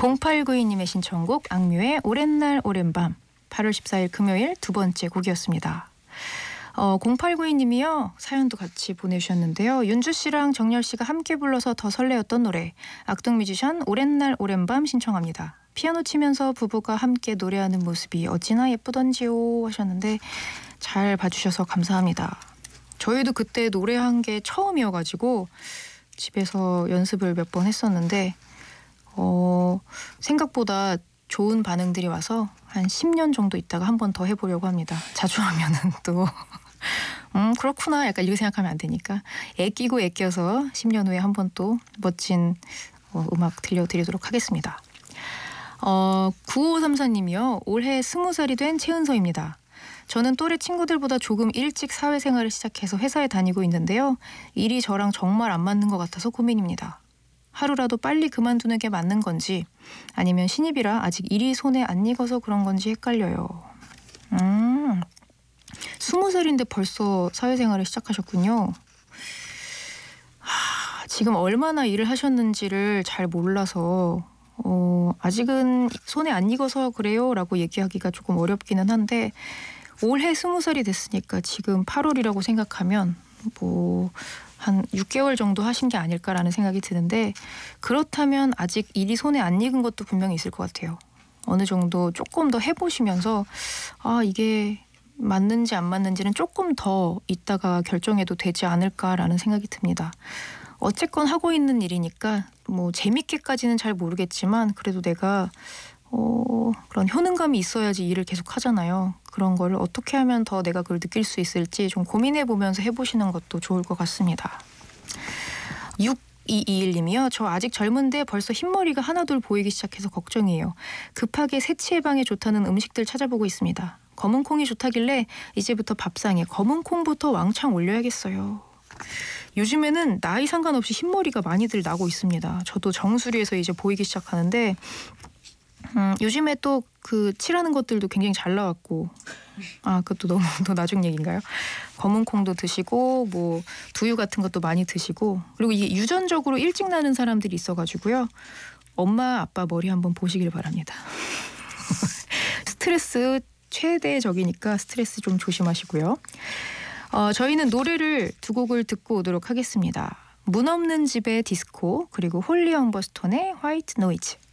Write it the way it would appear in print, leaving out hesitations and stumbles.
0892님의 신청곡 악뮤의 오랜 날 오랜 밤 8월 14일 금요일 두 번째 곡이었습니다. 0892님이요. 사연도 같이 보내주셨는데요. 윤주 씨랑 정열 씨가 함께 불러서 더 설레었던 노래 악동 뮤지션 오랜 날 오랜 밤 신청합니다. 피아노 치면서 부부가 함께 노래하는 모습이 어찌나 예쁘던지요 하셨는데 잘 봐주셔서 감사합니다. 저희도 그때 노래한 게 처음이어가지고 집에서 연습을 몇 번 했었는데 생각보다 좋은 반응들이 와서 한 10년 정도 있다가 한 번 더 해보려고 합니다. 자주 하면은 또 그렇구나 약간 이렇게 생각하면 안 되니까 애끼고 애껴서 10년 후에 한 번 또 멋진 음악 들려드리도록 하겠습니다. 9534님이요. 올해 20살이 된 최은서입니다. 저는 또래 친구들보다 조금 일찍 사회생활을 시작해서 회사에 다니고 있는데요. 일이 저랑 정말 안 맞는 것 같아서 고민입니다. 하루라도 빨리 그만두는 게 맞는 건지 아니면 신입이라 아직 일이 손에 안 익어서 그런 건지 헷갈려요. 20살인데 벌써 사회생활을 시작하셨군요. 지금 얼마나 일을 하셨는지를 잘 몰라서 아직은 손에 안 익어서 그래요 라고 얘기하기가 조금 어렵기는 한데 올해 20살이 됐으니까 지금 8월이라고 생각하면 한 6개월 정도 하신 게 아닐까라는 생각이 드는데 그렇다면 아직 일이 손에 안 익은 것도 분명히 있을 것 같아요. 어느 정도 조금 더 해보시면서 이게 맞는지 안 맞는지는 조금 더 있다가 결정해도 되지 않을까라는 생각이 듭니다. 어쨌건 하고 있는 일이니까 재밌게까지는 잘 모르겠지만 그래도 내가 그런 효능감이 있어야지 일을 계속 하잖아요. 그런 거를 어떻게 하면 더 내가 그걸 느낄 수 있을지 좀 고민해보면서 해보시는 것도 좋을 것 같습니다. 6221님이요. 저 아직 젊은데 벌써 흰머리가 하나둘 보이기 시작해서 걱정이에요. 급하게 새치 예방에 좋다는 음식들 찾아보고 있습니다. 검은 콩이 좋다길래 이제부터 밥상에 검은 콩부터 왕창 올려야겠어요. 요즘에는 나이 상관없이 흰머리가 많이들 나고 있습니다. 저도 정수리에서 이제 보이기 시작하는데 요즘에 또 그 칠하는 것들도 굉장히 잘 나왔고 그것도 너무 더 나중 얘기인가요? 검은 콩도 드시고 두유 같은 것도 많이 드시고 그리고 이게 유전적으로 일찍 나는 사람들이 있어가지고요. 엄마 아빠 머리 한번 보시길 바랍니다. 스트레스 최대적이니까 스트레스 좀 조심하시고요. 저희는 노래를 두 곡을 듣고 오도록 하겠습니다. 문 없는 집의 디스코 그리고 홀리 험버스톤의 화이트 노이즈.